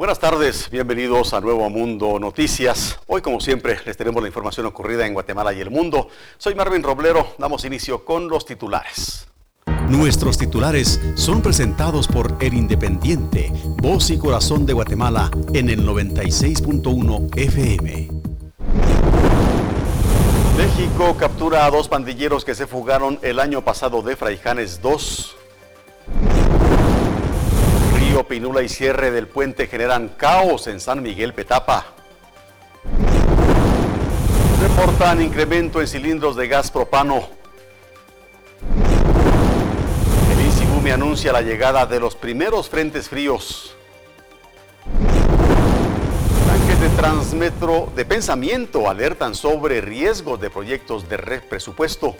Buenas tardes, bienvenidos a Nuevo Mundo Noticias. Hoy, como siempre, les tenemos la información ocurrida en Guatemala y el mundo. Soy Marvin Roblero, damos inicio con los titulares. Nuestros titulares son presentados por El Independiente, voz y corazón de Guatemala, en el 96.1 FM. México captura a 2 pandilleros que se fugaron el año pasado de Fraijanes 2. Río Pinula y cierre del puente generan caos en San Miguel Petapa. Reportan incremento en cilindros de gas propano. El INSIBUME anuncia la llegada de los primeros frentes fríos. Tanques de Transmetro de Pensamiento alertan sobre riesgos de proyectos de presupuesto.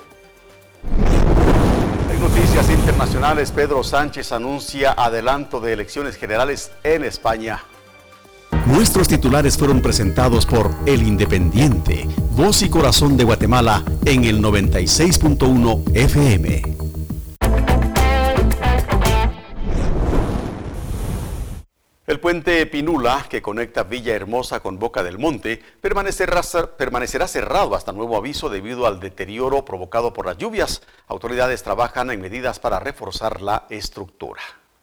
En noticias internacionales, Pedro Sánchez anuncia adelanto de elecciones generales en España. Nuestros titulares fueron presentados por El Independiente, voz y corazón de Guatemala, en el 96.1 FM. El puente Pinula, que conecta Villahermosa con Boca del Monte, permanecerá cerrado hasta nuevo aviso debido al deterioro provocado por las lluvias. Autoridades trabajan en medidas para reforzar la estructura.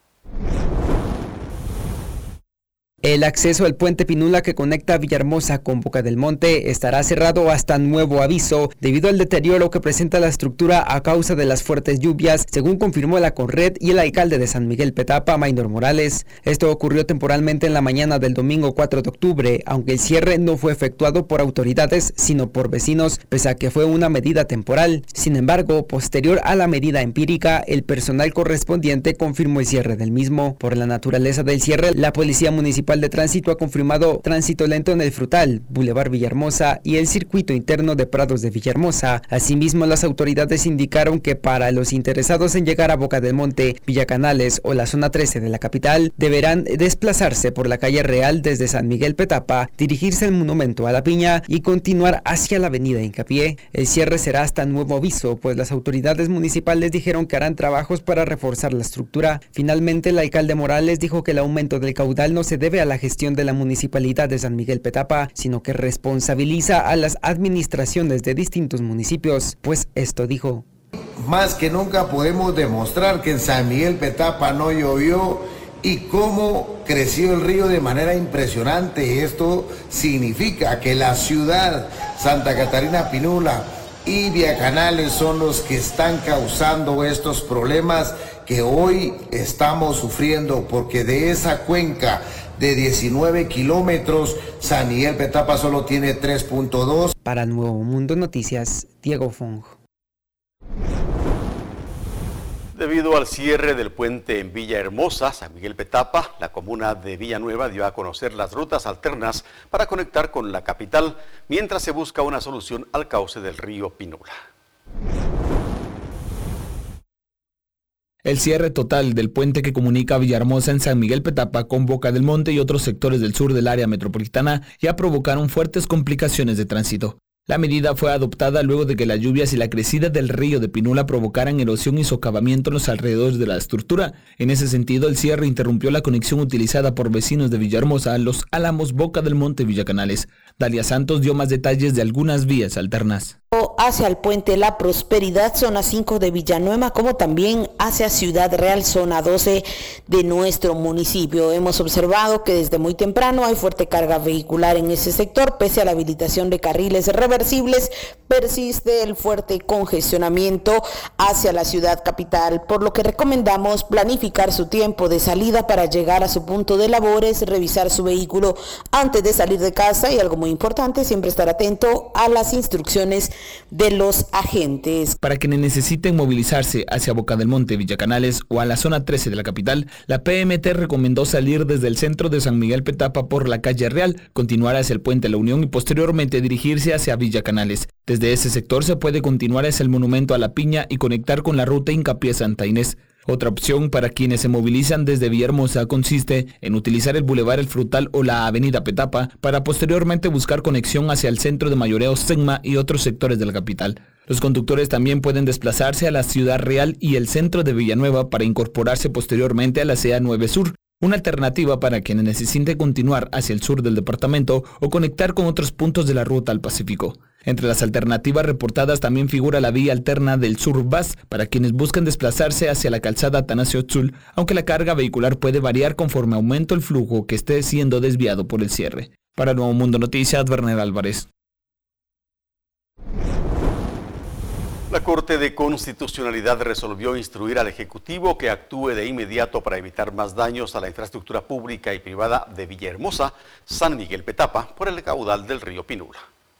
El acceso al puente Pinula que conecta Villahermosa con Boca del Monte estará cerrado hasta nuevo aviso debido al deterioro que presenta la estructura a causa de las fuertes lluvias, según confirmó la Conred y el alcalde de San Miguel Petapa, Maynor Morales. Esto ocurrió temporalmente en la mañana del domingo 4 de octubre, aunque el cierre no fue efectuado por autoridades, sino por vecinos, pese a que fue una medida temporal. Sin embargo, posterior a la medida empírica, el personal correspondiente confirmó el cierre del mismo. Por la naturaleza del cierre, la Policía Municipal de Tránsito ha confirmado tránsito lento en el Frutal, Boulevard Villahermosa y el circuito interno de Prados de Villahermosa. Asimismo, las autoridades indicaron que para los interesados en llegar a Boca del Monte, Villacanales o la zona 13 de la capital, deberán desplazarse por la calle Real desde San Miguel Petapa, dirigirse al Monumento a la Piña y continuar hacia la avenida Hincapié. El cierre será hasta nuevo aviso, pues las autoridades municipales dijeron que harán trabajos para reforzar la estructura. Finalmente, el alcalde Morales dijo que el aumento del caudal no se debe a la gestión de la Municipalidad de San Miguel Petapa, sino que responsabiliza a las administraciones de distintos municipios, pues esto dijo. Más que nunca podemos demostrar que en San Miguel Petapa no llovió y cómo creció el río de manera impresionante. Esto significa que la ciudad Santa Catarina Pinula y Villacanales son los que están causando estos problemas que hoy estamos sufriendo, porque de esa cuenca de 19 kilómetros, San Miguel Petapa solo tiene 3.2. Para Nuevo Mundo Noticias, Diego Fong. Debido al cierre del puente en Villahermosa, San Miguel Petapa, la comuna de Villanueva dio a conocer las rutas alternas para conectar con la capital, mientras se busca una solución al cauce del río Pinula. El cierre total del puente que comunica Villahermosa en San Miguel Petapa con Boca del Monte y otros sectores del sur del área metropolitana ya provocaron fuertes complicaciones de tránsito. La medida fue adoptada luego de que las lluvias y la crecida del río de Pinula provocaran erosión y socavamiento en los alrededores de la estructura. En ese sentido, el cierre interrumpió la conexión utilizada por vecinos de Villahermosa, Los Álamos, Boca del Monte y Villacanales. Dalia Santos dio más detalles de algunas vías alternas. Hacia el puente La Prosperidad, zona 5 de Villanueva, como también hacia Ciudad Real, zona 12 de nuestro municipio. Hemos observado que desde muy temprano hay fuerte carga vehicular en ese sector, pese a la habilitación de carriles reversibles, persiste el fuerte congestionamiento hacia la ciudad capital, por lo que recomendamos planificar su tiempo de salida para llegar a su punto de labores, revisar su vehículo antes de salir de casa y, algo muy importante, siempre estar atento a las instrucciones de los agentes. Para quienes necesiten movilizarse hacia Boca del Monte, Villacanales o a la zona 13 de la capital, la PMT recomendó salir desde el centro de San Miguel Petapa por la calle Real, continuar hacia el puente La Unión y posteriormente dirigirse hacia Villacanales. Desde ese sector se puede continuar hacia el Monumento a la Piña y conectar con la ruta Hincapié Santa Inés. Otra opción para quienes se movilizan desde Villahermosa consiste en utilizar el Boulevard El Frutal o la Avenida Petapa para posteriormente buscar conexión hacia el centro de mayoreo Segma y otros sectores de la capital. Los conductores también pueden desplazarse a la Ciudad Real y el centro de Villanueva para incorporarse posteriormente a la CA 9 Sur. una alternativa para quienes necesiten continuar hacia el sur del departamento o conectar con otros puntos de la ruta al Pacífico. Entre las alternativas reportadas también figura la vía alterna del Sur Bus para quienes buscan desplazarse hacia la calzada Atanasio Tzul, aunque la carga vehicular puede variar conforme aumenta el flujo que esté siendo desviado por el cierre. Para Nuevo Mundo Noticias, Werner Álvarez. La Corte de Constitucionalidad resolvió instruir al Ejecutivo que actúe de inmediato para evitar más daños a la infraestructura pública y privada de Villahermosa, San Miguel Petapa, por el caudal del río Pinula.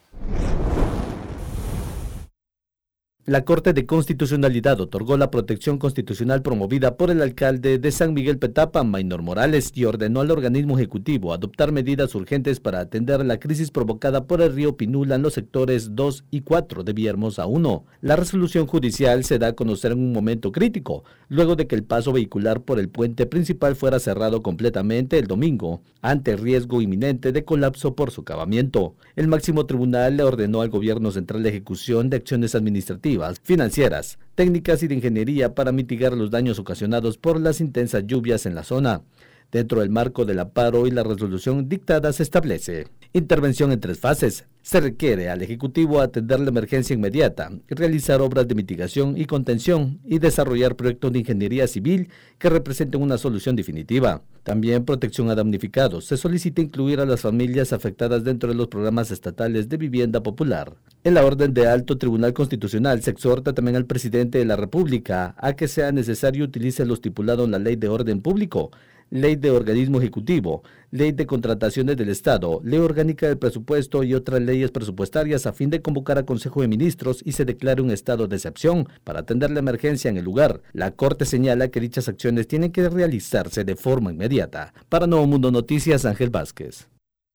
La Corte de Constitucionalidad otorgó la protección constitucional promovida por el alcalde de San Miguel Petapa, Maynor Morales, y ordenó al organismo ejecutivo adoptar medidas urgentes para atender la crisis provocada por el río Pinula en los sectores 2 y 4 de Villahermosa 1. La resolución judicial se da a conocer en un momento crítico, luego de que el paso vehicular por el puente principal fuera cerrado completamente el domingo, ante riesgo inminente de colapso por socavamiento. El máximo tribunal le ordenó al gobierno central la ejecución de acciones administrativas, financieras, técnicas y de ingeniería para mitigar los daños ocasionados por las intensas lluvias en la zona. Dentro del marco del amparo y la resolución dictada se establece intervención en 3 fases. Se requiere al Ejecutivo atender la emergencia inmediata, realizar obras de mitigación y contención y desarrollar proyectos de ingeniería civil que representen una solución definitiva. También protección a damnificados. Se solicita incluir a las familias afectadas dentro de los programas estatales de vivienda popular. En la orden de Alto Tribunal Constitucional se exhorta también al presidente de la República a que sea necesario utilice lo estipulado en la Ley de Orden Público, Ley de Organismo Ejecutivo, Ley de Contrataciones del Estado, Ley Orgánica del Presupuesto y otras leyes presupuestarias a fin de convocar a Consejo de Ministros y se declare un estado de excepción para atender la emergencia en el lugar. La Corte señala que dichas acciones tienen que realizarse de forma inmediata. Para Nuevo Mundo Noticias, Ángel Vázquez.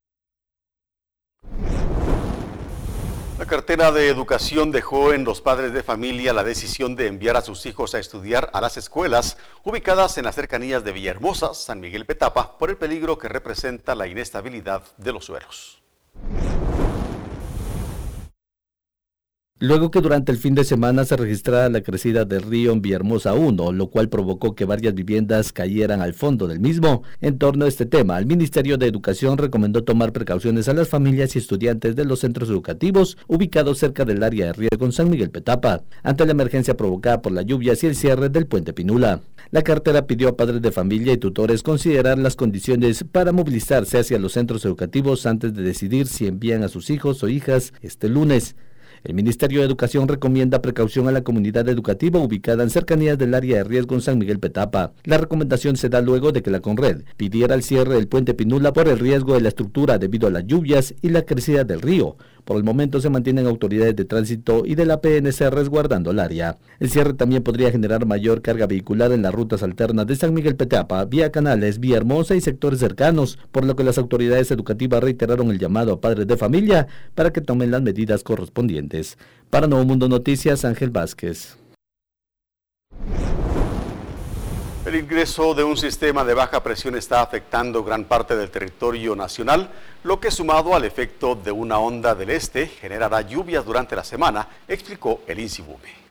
La cartera de educación dejó en los padres de familia la decisión de enviar a sus hijos a estudiar a las escuelas ubicadas en las cercanías de Villahermosa, San Miguel Petapa, por el peligro que representa la inestabilidad de los suelos. Luego que durante el fin de semana se registrara la crecida del río en Villahermosa 1, lo cual provocó que varias viviendas cayeran al fondo del mismo. En torno a este tema, el Ministerio de Educación recomendó tomar precauciones a las familias y estudiantes de los centros educativos ubicados cerca del área de riesgo en San Miguel Petapa, ante la emergencia provocada por las lluvias y el cierre del puente Pinula. La cartera pidió a padres de familia y tutores considerar las condiciones para movilizarse hacia los centros educativos antes de decidir si envían a sus hijos o hijas este lunes. El Ministerio de Educación recomienda precaución a la comunidad educativa ubicada en cercanías del área de riesgo en San Miguel Petapa. La recomendación se da luego de que la Conred pidiera el cierre del puente Pinula por el riesgo de la estructura debido a las lluvias y la crecida del río. Por el momento se mantienen autoridades de tránsito y de la PNC resguardando el área. El cierre también podría generar mayor carga vehicular en las rutas alternas de San Miguel Petapa, vía Canales, Villahermosa y sectores cercanos, por lo que las autoridades educativas reiteraron el llamado a padres de familia para que tomen las medidas correspondientes. Para Nuevo Mundo Noticias, Ángel Vázquez. El ingreso de un sistema de baja presión está afectando gran parte del territorio nacional, lo que sumado al efecto de una onda del este generará lluvias durante la semana, explicó el INSIBUME.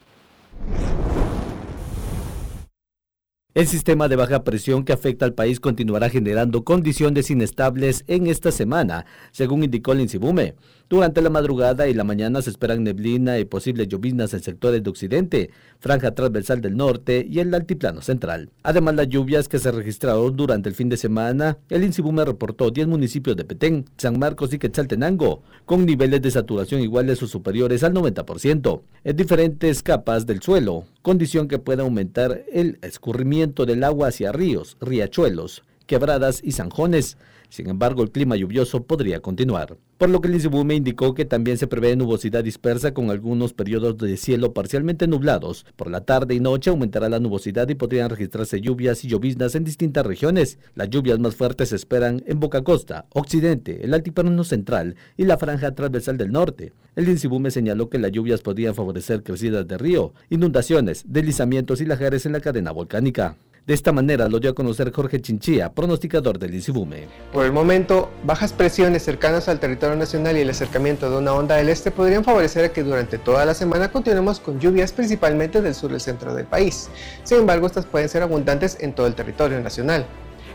El sistema de baja presión que afecta al país continuará generando condiciones inestables en esta semana, según indicó el INSIBUME. Durante la madrugada y la mañana se esperan neblina y posibles lloviznas en sectores de occidente, franja transversal del norte y el altiplano central. Además, las lluvias que se registraron durante el fin de semana, el INSIBUME reportó 10 municipios de Petén, San Marcos y Quetzaltenango, con niveles de saturación iguales o superiores al 90%, en diferentes capas del suelo, condición que puede aumentar el escurrimiento del agua hacia ríos, riachuelos, quebradas y zanjones. Sin embargo, el clima lluvioso podría continuar. Por lo que el INSIBUME indicó que también se prevé nubosidad dispersa con algunos periodos de cielo parcialmente nublados. Por la tarde y noche aumentará la nubosidad y podrían registrarse lluvias y lloviznas en distintas regiones. Las lluvias más fuertes se esperan en Boca Costa, Occidente, el Altiplano Central y la franja transversal del norte. El INSIBUME señaló que las lluvias podrían favorecer crecidas de río, inundaciones, deslizamientos y lajares en la cadena volcánica. De esta manera lo dio a conocer Jorge Chinchilla, pronosticador del INSIBUME. Por el momento, bajas presiones cercanas al territorio nacional y el acercamiento de una onda del este podrían favorecer a que durante toda la semana continuemos con lluvias principalmente del sur y el centro del país. Sin embargo, estas pueden ser abundantes en todo el territorio nacional.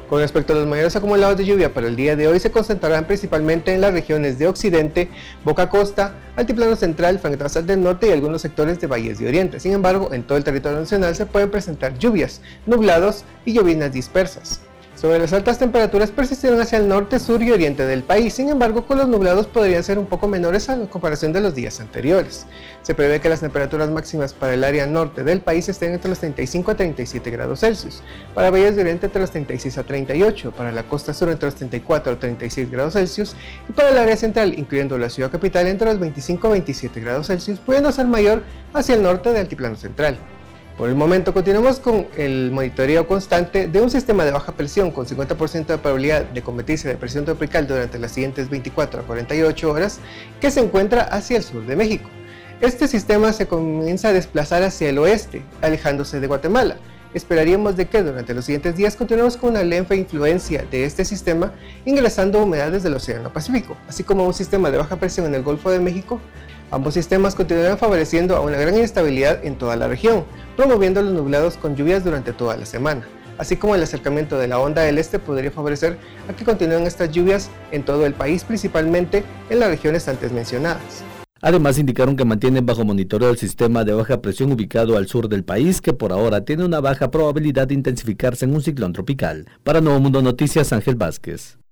Con respecto a los mayores acumulados de lluvia para el día de hoy, se concentrarán principalmente en las regiones de Occidente, Boca Costa, Altiplano Central, Franja Trazal del Norte y algunos sectores de Valles de Oriente. Sin embargo, en todo el territorio nacional se pueden presentar lluvias, nublados y lloviznas dispersas. Sobre las altas temperaturas persistirán hacia el norte, sur y oriente del país, sin embargo con los nublados podrían ser un poco menores a la comparación de los días anteriores. Se prevé que las temperaturas máximas para el área norte del país estén entre los 35 a 37 grados Celsius, para Valles de Oriente entre los 36 a 38, para la costa sur entre los 34 a 36 grados Celsius y para el área central, incluyendo la ciudad capital, entre los 25 a 27 grados Celsius, pudiendo ser mayor hacia el norte del altiplano central. Por el momento continuamos con el monitoreo constante de un sistema de baja presión con 50% de probabilidad de convertirse de presión tropical durante las siguientes 24 a 48 horas que se encuentra hacia el sur de México. Este sistema se comienza a desplazar hacia el oeste, alejándose de Guatemala. Esperaríamos de que durante los siguientes días continuemos con una leve influencia de este sistema ingresando humedades del Océano Pacífico, así como un sistema de baja presión en el Golfo de México. Ambos sistemas continuarán favoreciendo a una gran inestabilidad en toda la región, promoviendo los nublados con lluvias durante toda la semana, así como el acercamiento de la onda del este podría favorecer a que continúen estas lluvias en todo el país, principalmente en las regiones antes mencionadas. Además indicaron que mantienen bajo monitoreo el sistema de baja presión ubicado al sur del país, que por ahora tiene una baja probabilidad de intensificarse en un ciclón tropical. Para Nuevo Mundo Noticias, Ángel Vázquez.